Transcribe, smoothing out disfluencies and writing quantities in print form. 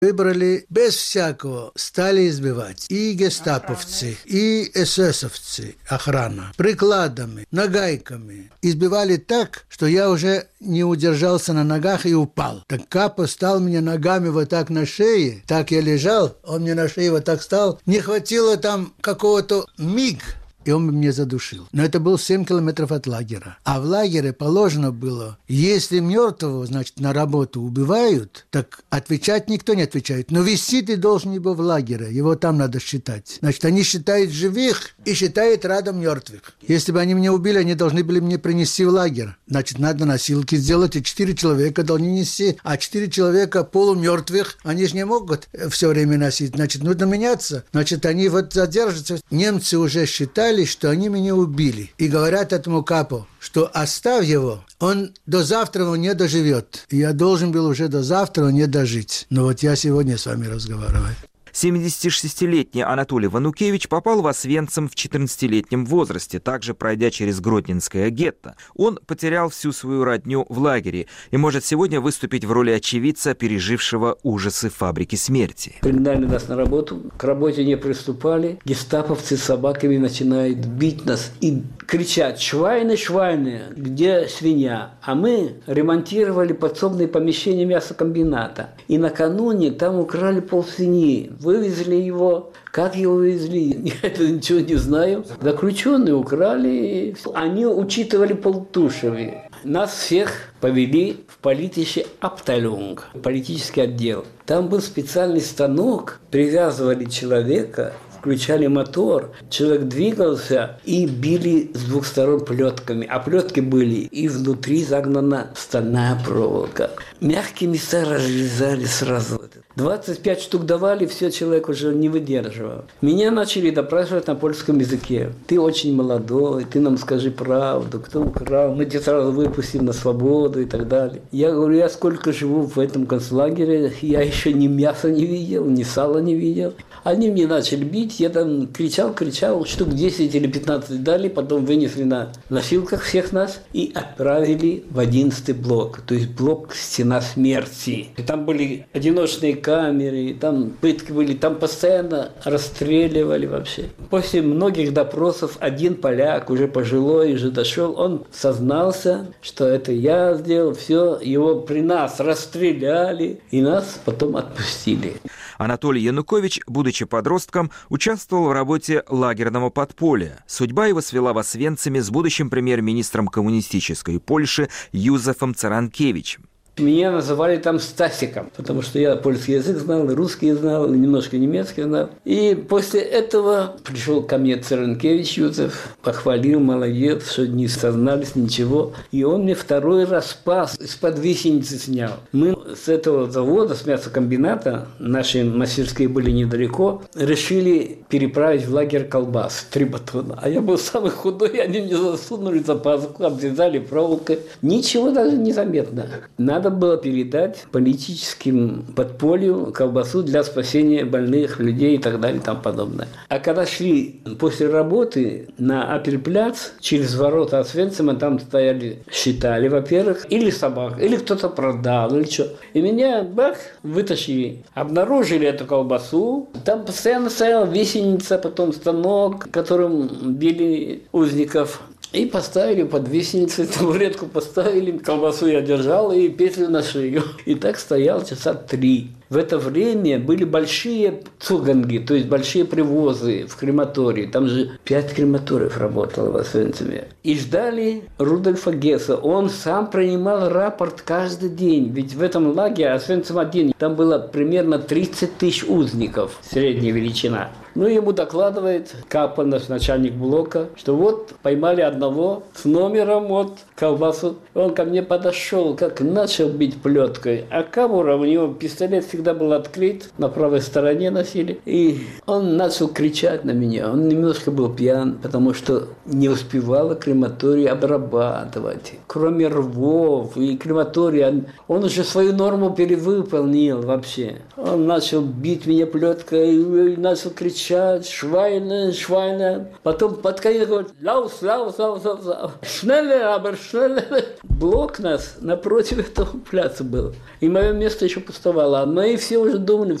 Выбрали без всякого, стали избивать. И гестаповцы, и эсэсовцы, охрана, прикладами, нагайками. Избивали так, что я уже не удержался на ногах и упал. Так Капо стал мне ногами вот так на шее, так я лежал, он мне на шее вот так стал. Не хватило там какого-то миг, и он меня задушил. Но это был 7 километров от лагеря. А в лагере положено было, если мертвого, значит, на работу убивают, так отвечать никто не отвечает. Но вести ты должен его в лагере, его там надо считать. Значит, они считают живых и считают рядом мертвых. Если бы они меня убили, они должны были мне принести в лагерь. Значит, надо носилки сделать, и 4 человека должны нести. А 4 человека полумертвых, они же не могут все время носить. Значит, нужно меняться. Значит, они вот задержатся. Немцы уже считали, что они меня убили. И говорят этому Капо, что оставь его, он до завтра не доживет. И я должен был уже до завтра не дожить. Но вот я сегодня с вами разговариваю. 76-летний Анатолий Ванукевич попал в Освенцим в 14-летнем возрасте, также пройдя через Гродненское гетто. Он потерял всю свою родню в лагере и может сегодня выступить в роли очевидца, пережившего ужасы фабрики смерти. Пригнали нас на работу, к работе не приступали, гестаповцы с собаками начинают бить нас и кричать: «Швайны, швайны, где свинья?» А мы ремонтировали подсобные помещения мясокомбината. И накануне там украли полсвиньи. Вывезли его. Как его вывезли? Я это ничего не знаю. Заключенные украли. Они учитывали полтушевые. Нас всех повели в политический Абталюнг, политический отдел. Там был специальный станок, привязывали человека, включали мотор, человек двигался и били с двух сторон плетками. А плетки были, и внутри загнана стальная проволока. Мягкие места разрезали сразу. 25 штук давали, все, человек уже не выдерживал. Меня начали допрашивать на польском языке. Ты очень молодой, ты нам скажи правду, кто украл, мы тебя сразу выпустим на свободу и так далее. Я говорю, я сколько живу в этом концлагере, я еще ни мяса не видел, ни сала не видел. Они мне начали бить, я там кричал, штук 10 или 15 дали, потом вынесли на носилках всех нас и отправили в 11-й блок, то есть блок «Стена смерти». И там были одиночные камеры, там пытки были, там постоянно расстреливали вообще. После многих допросов один поляк, уже пожилой, уже дошел, он сознался, что это я сделал, все, его при нас расстреляли и нас потом отпустили. Анатолий Янукович, будучи подростком, участвовал в работе лагерного подполья. Судьба его свела в Освенциме с будущим премьер-министром коммунистической Польши Юзефом Царанкевичем. Меня называли там Стасиком, потому что я польский язык знал, и русский знал, и немножко немецкий знал. И после этого пришел ко мне Царанкевич Юзеф, похвалил, молодец, что не сознались, ничего. И он мне второй раз спас, из-под висеницы снял. Мы с этого завода, с мясокомбината, наши мастерские были недалеко, решили переправить в лагерь колбас 3 батона. А я был самый худой, они мне засунули за пазуху, обвязали проволокой. Ничего даже не заметно. Надо было передать политическим подполью колбасу для спасения больных людей и так далее и тому подобное. А когда шли после работы на Апельпляц, через ворота Освенцима, там стояли, считали, во-первых, или собак, или кто-то продал, или что. И меня, бах, вытащили. Обнаружили эту колбасу. Там постоянно стояла висеница, потом станок, которым били узников. И поставили под висеницей, табуретку поставили, колбасу я держал и петлю на шею. И так стоял часа 3. В это время были большие цуганги, то есть большие привозы в крематории. Там же 5 крематориев работало в Освенциме. И ждали Рудольфа Гесса. Он сам принимал рапорт каждый день. Ведь в этом лагере Освенцим-1, там было примерно 30 тысяч узников, средняя величина. Ну, ему докладывает Капо, наш начальник блока, что вот поймали одного с номером, вот колбасу. Он ко мне подошел, как начал бить плеткой. А Камура, у него пистолет всегда был открыт, на правой стороне носили. И он начал кричать на меня. Он немножко был пьян, потому что не успевала крематорий обрабатывать. Кроме рвов и крематория, он уже свою норму перевыполнил вообще. Он начал бить меня плеткой и начал кричать: «Швайне, швайне». Потом под конец говорит: «Лаус, лаус, лаус, лаус». «Шнелле, абер шнелле». Блок нас напротив этого пляца был. И мое место еще пустовало. А мои Мои все уже думали,